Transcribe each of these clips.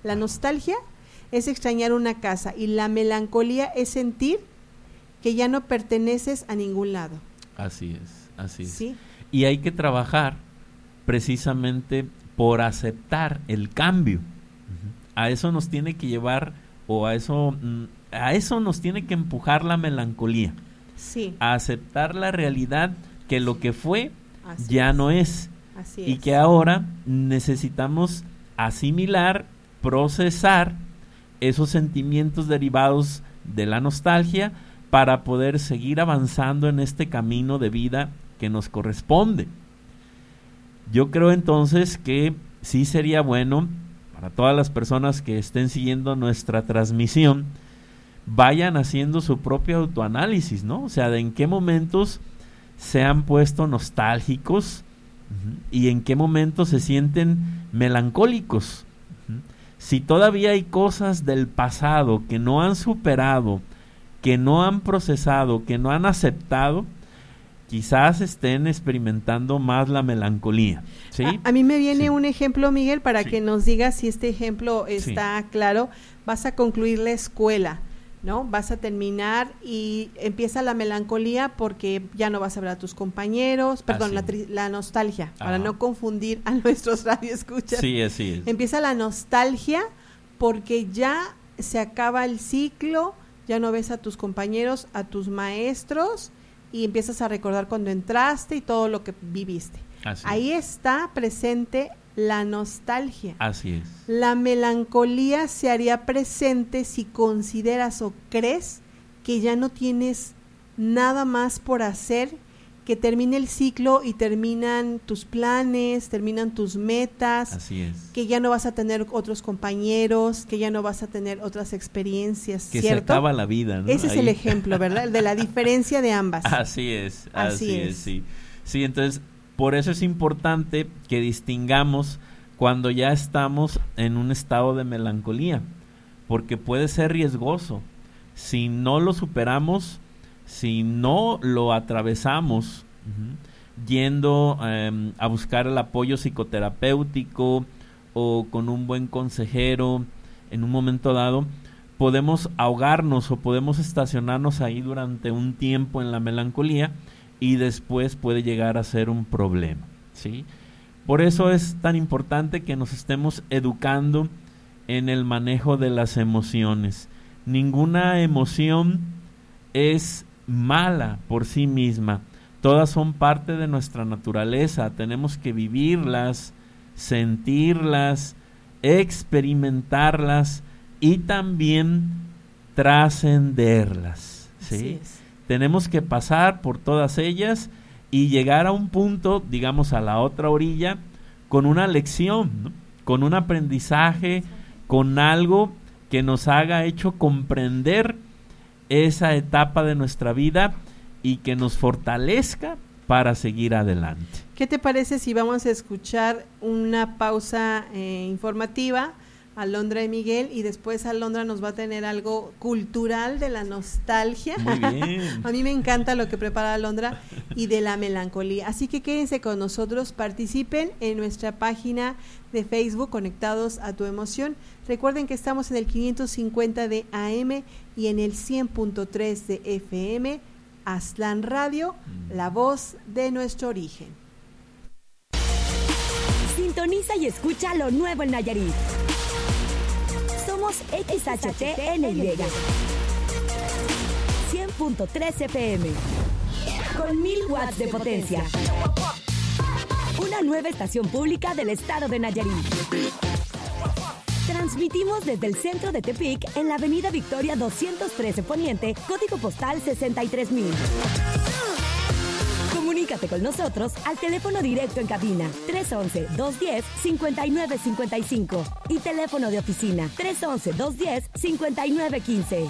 La nostalgia es extrañar una casa y la melancolía es sentir que ya no perteneces a ningún lado. Así es. ¿Sí? Y hay que trabajar precisamente por aceptar el cambio. A eso nos tiene que llevar, o a eso nos tiene que empujar la melancolía. Sí. A aceptar la realidad que lo que fue Así ya es. no es. Así Y es. que ahora necesitamos asimilar, procesar esos sentimientos derivados de la nostalgia para poder seguir avanzando en este camino de vida que nos corresponde. Yo creo entonces que sí sería bueno para todas las personas que estén siguiendo nuestra transmisión, vayan haciendo su propio autoanálisis, ¿no? O sea, de en qué momentos se han puesto nostálgicos y en qué momentos se sienten melancólicos. Si todavía hay cosas del pasado que no han superado, que no han procesado, que no han aceptado, quizás estén experimentando más la melancolía, ¿sí? A mí me viene Sí. un ejemplo, Miguel, para Sí. que nos digas si este ejemplo está claro. Vas a concluir la escuela, ¿no? Vas a terminar y empieza la melancolía porque ya no vas a ver a tus compañeros, perdón, la nostalgia, para no confundir a nuestros radioescuchas. Sí, así es. Empieza la nostalgia porque ya se acaba el ciclo, ya no ves a tus compañeros, a tus maestros, y empiezas a recordar cuando entraste y todo lo que viviste. Ahí está presente la nostalgia. Así es. La melancolía se haría presente si consideras o crees que ya no tienes nada más por hacer, que termine el ciclo y terminan tus planes, terminan tus metas. Así es. Que ya no vas a tener otros compañeros, que ya no vas a tener otras experiencias, que ¿cierto? se acaba la vida, ¿no? Ese es el ejemplo, ¿verdad? El de la diferencia de ambas. Así es. Sí. Sí, entonces, por eso es importante que distingamos cuando ya estamos en un estado de melancolía, porque puede ser riesgoso. Si no lo superamos, si no lo atravesamos, yendo a buscar el apoyo psicoterapéutico o con un buen consejero en un momento dado, podemos ahogarnos o podemos estacionarnos ahí durante un tiempo en la melancolía y después puede llegar a ser un problema, ¿sí? Por eso es tan importante que nos estemos educando en el manejo de las emociones. Ninguna emoción es mala por sí misma. Todas son parte de nuestra naturaleza. Tenemos que vivirlas, sentirlas, experimentarlas y también trascenderlas, ¿sí? Tenemos que pasar por todas ellas y llegar a un punto, digamos a la otra orilla, con una lección, ¿no? Con un aprendizaje, con algo que nos haga hecho comprender esa etapa de nuestra vida y que nos fortalezca para seguir adelante. ¿Qué te parece si vamos a escuchar una pausa informativa, Alondra y Miguel, y después Alondra nos va a tener algo cultural de la nostalgia? Muy bien. A mí me encanta lo que prepara Alondra, y de la melancolía. Así que quédense con nosotros, participen en nuestra página de Facebook, Conectados a tu Emoción. Recuerden que estamos en el 550 de AM y en el 100.3 de FM, Aztlán Radio, la voz de nuestro origen. Sintoniza y escucha lo nuevo en Nayarit. Somos XHTNY 100.3 FM con 1000 watts de potencia. Una nueva estación pública del estado de Nayarit. Transmitimos desde el centro de Tepic en la avenida Victoria 213 Poniente, código postal 63000. Comunícate con nosotros al teléfono directo en cabina 311-210-5955 y teléfono de oficina 311-210-5915.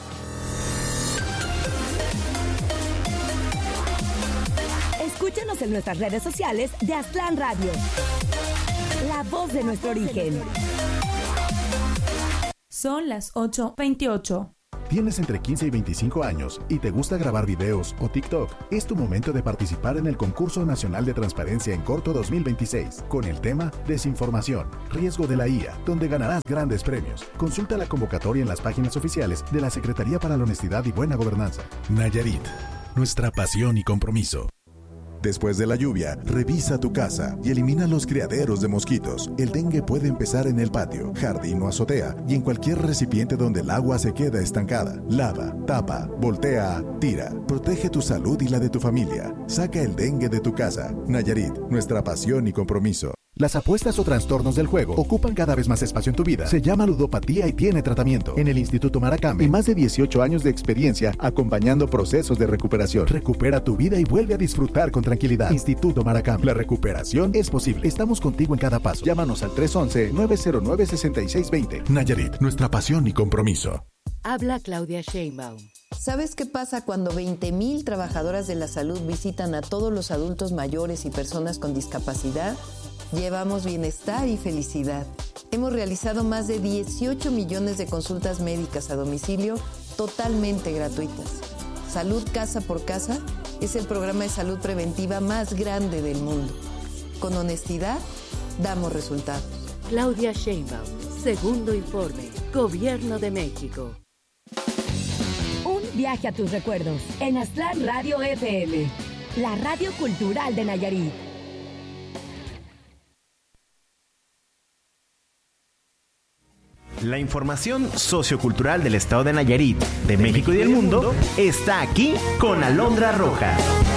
Escúchanos en nuestras redes sociales de Aztlán Radio, la voz de nuestro origen. Son las 8:28. Tienes entre 15 y 25 años y te gusta grabar videos o TikTok. Es tu momento de participar en el Concurso Nacional de Transparencia en Corto 2026 con el tema Desinformación, riesgo de la IA, donde ganarás grandes premios. Consulta la convocatoria en las páginas oficiales de la Secretaría para la Honestidad y Buena Gobernanza. Nayarit, nuestra pasión y compromiso. Después de la lluvia, revisa tu casa y elimina los criaderos de mosquitos. El dengue puede empezar en el patio, jardín o azotea y en cualquier recipiente donde el agua se queda estancada. Lava, tapa, voltea, tira. Protege tu salud y la de tu familia. Saca el dengue de tu casa. Nayarit, nuestra pasión y compromiso. Las apuestas o trastornos del juego ocupan cada vez más espacio en tu vida. Se llama ludopatía y tiene tratamiento. En el Instituto Maracame, y más de 18 años de experiencia acompañando procesos de recuperación. Recupera tu vida y vuelve a disfrutar con tranquilidad. Instituto Maracame. La recuperación es posible. Estamos contigo en cada paso. Llámanos al 311-909-6620. Nayarit, nuestra pasión y compromiso. Habla Claudia Sheinbaum. ¿Sabes qué pasa cuando 20,000 trabajadoras de la salud visitan a todos los adultos mayores y personas con discapacidad? Llevamos bienestar y felicidad. Hemos realizado más de 18 millones de consultas médicas a domicilio totalmente gratuitas. Salud Casa por Casa es el programa de salud preventiva más grande del mundo. Con honestidad, damos resultados. Claudia Sheinbaum, segundo informe, Gobierno de México. Un viaje a tus recuerdos en Aztlán Radio FM, la radio cultural de Nayarit. La información sociocultural del estado de Nayarit, de México y del mundo está aquí con Alondra Roja.